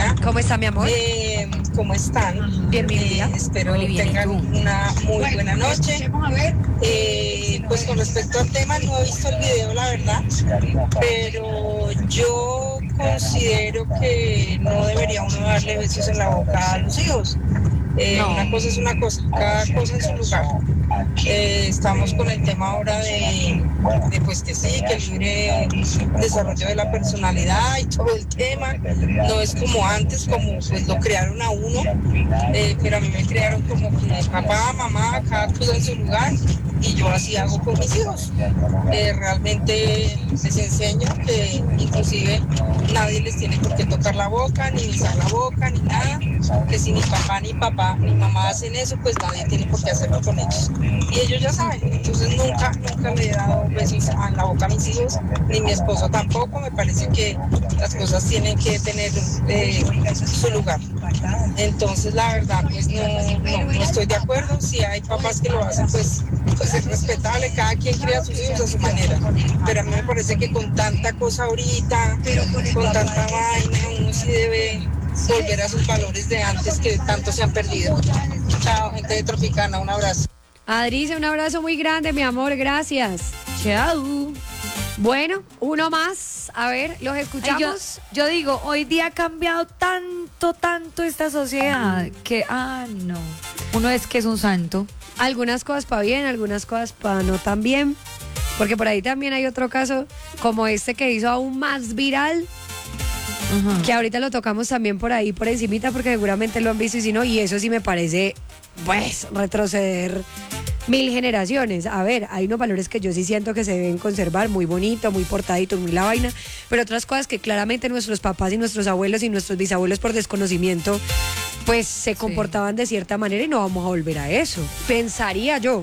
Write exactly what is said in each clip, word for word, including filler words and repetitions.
Karina. ¿Cómo está, mi amor? Eh, ¿Cómo están? Bien, mi vida. Eh, espero Muy bien, tengan ¿y tú? una muy buena noche. Eh, pues con respecto al tema, no he visto el video, la verdad, pero yo considero que no debería uno darle besos en la boca a los hijos. Eh, No. Una cosa es una cosa, cada cosa en su lugar. Eh, estamos con el tema ahora de, de pues que sí, que el libre desarrollo de la personalidad y todo el tema. No es como antes, como pues lo crearon a uno, eh, pero a mí me crearon como que papá, mamá, cada cosa en su lugar, y yo así hago con mis hijos. Eh, realmente les enseño que inclusive nadie les tiene por qué tocar la boca, ni besar la boca, ni nada, que si mi papá, ni papá, ni mamá hacen eso, pues nadie tiene por qué hacerlo con ellos. Y ellos ya saben, entonces nunca, nunca le he dado besos en la boca a mis hijos, ni mi esposo tampoco. Me parece que las cosas tienen que tener eh, su lugar. Entonces la verdad, pues no, no, no estoy de acuerdo. Si hay papás que lo hacen, pues, pues es respetable, cada quien cría a sus hijos a su manera. Pero a mí me parece que con tanta cosa ahorita, con tanta vaina, uno sí debe volver a sus valores de antes que tanto se han perdido. Chao, gente de Tropicana, un abrazo. Adrice, un abrazo muy grande, mi amor, gracias. Chao. Bueno, uno más. A ver, los escuchamos. Ay, yo, yo digo, hoy día ha cambiado tanto, tanto esta sociedad que, ah, no. Uno es que es un santo. Algunas cosas para bien, algunas cosas para no tan bien. Porque por ahí también hay otro caso como este que hizo aún más viral. Uh-huh. Que ahorita lo tocamos también por ahí, por encimita, porque seguramente lo han visto y si no, y eso sí me parece, pues, retroceder mil generaciones. A ver, hay unos valores que yo sí siento que se deben conservar, muy bonito, muy portadito, muy la vaina, pero otras cosas que claramente nuestros papás y nuestros abuelos y nuestros bisabuelos por desconocimiento, pues se comportaban sí. de cierta manera y no vamos a volver a eso. Pensaría yo.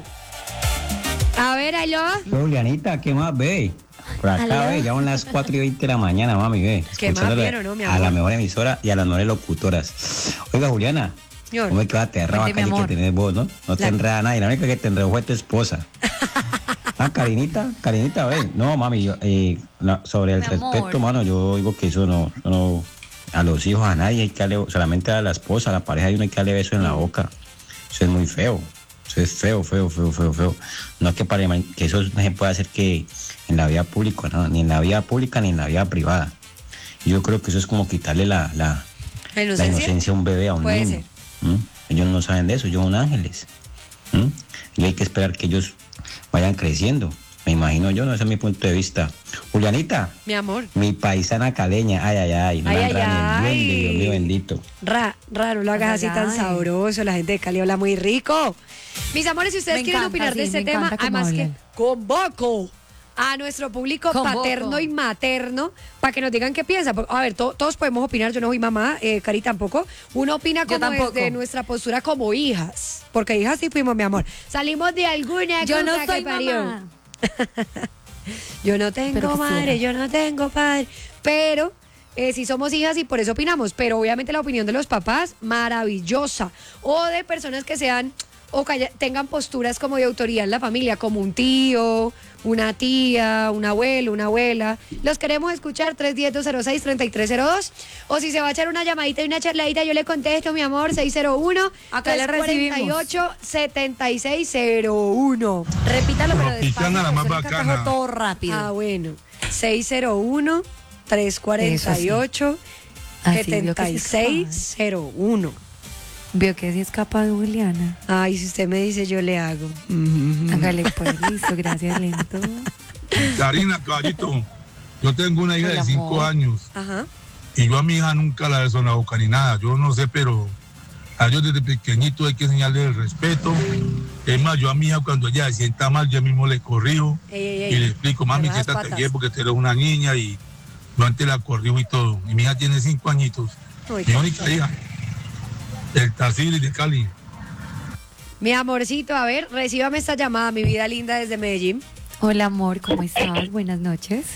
A ver, aló. Julianita, ¿qué más ve? Por acá, ve, ya son las cuatro y veinte de la mañana, mami, ve. ¿Qué más vieron, no, mi amor? A la mejor emisora y a las mejores locutoras. Oiga, Juliana, Señor. ¿cómo es que va a aterrar acá que tenés vos, no? No te la... enreda nadie, la única que te enredó fue tu esposa. Ah, Karinita, Karinita, ve. No, mami, yo, eh, no, sobre el mi respeto, amor. Mano, yo digo que eso no, no, a los hijos, a nadie hay que darle, solamente a la esposa, a la pareja, hay uno hay que darle beso en la boca. Eso es muy feo. Eso es feo, feo, feo, feo, feo. No es que, para, que eso no se puede hacer que en la vida pública, ¿no? Ni en la vida pública ni en la vida privada. Y yo creo que eso es como quitarle la, la, ¿La, inocencia? la inocencia a un bebé, a un puede niño. ¿Mm? Ellos no saben de eso, ellos son ángeles. ¿Mm? Y hay que esperar que ellos vayan creciendo. Me imagino yo, no, ese es mi punto de vista. Julianita. Mi amor. Mi paisana caleña, ay, ay, ay. No ay, la ay, ay. Bien, Dios mío bendito. Ra, ra, no lo hagas ay, así ay. tan sabroso. La gente de Cali habla muy rico. Mis amores, si ustedes me quieren encanta, opinar sí, de este tema, además hablen. que convoco a nuestro público convoco. paterno y materno para que nos digan qué piensan. A ver, to, todos podemos opinar, yo no soy mamá, eh, Cari tampoco. Uno opina como desde nuestra postura como hijas, porque hijas sí fuimos, mi amor. Salimos de alguna yo cosa no soy que parió. Mamá. Yo no tengo madre, yo no tengo padre, pero eh, sí somos hijas y por eso opinamos, pero obviamente la opinión de los papás, maravillosa, o de personas que sean o que tengan posturas como de autoridad en la familia, como un tío, una tía, un abuelo, una abuela. Los queremos escuchar, tres uno cero, dos cero seis, tres tres cero dos, o si se va a echar una llamadita y una charladita, yo le contesto, mi amor, seis cero uno, tres cuatro ocho, siete seis cero uno. Repítalo, pero despacio, la más bacana. Todo rápido. Ah, bueno, seis cero uno, tres cuatro ocho, siete seis cero uno. Veo que sí es capaz, Juliana. Ay, si usted me dice, yo le hago. Hágale pues, listo, gracias, lento. Karina, caballito, yo tengo una hija Hola, de cinco amor. años. Ajá. Y yo a mi hija nunca la beso en la boca ni nada. Yo no sé, pero a ellos desde pequeñito hay que enseñarle el respeto. Es más, yo a mi hija cuando ella se sienta mal, yo mismo le corrijo. Ey, ey, ey. Y le explico, mami, siéntate bien porque tú eres una niña y yo antes la corrijo y todo. Y mi hija tiene cinco añitos. Uy, mi única hija. El Tacili de Cali. Mi amorcito, a ver, recíbame esta llamada, mi vida linda desde Medellín. Hola, amor, ¿cómo estás? Buenas noches.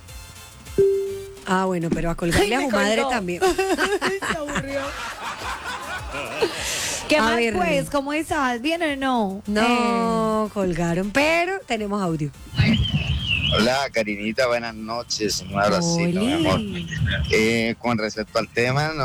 Ah, bueno, pero a colgarle Ay, a su madre también. Se aburrió. ¿Qué a más, ver, pues? ¿Cómo estás? ¿Bien o no? No, eh. colgaron, pero tenemos audio. Hola, Karinita, buenas noches. Un abracito, mi amor. Eh, con respecto al tema, no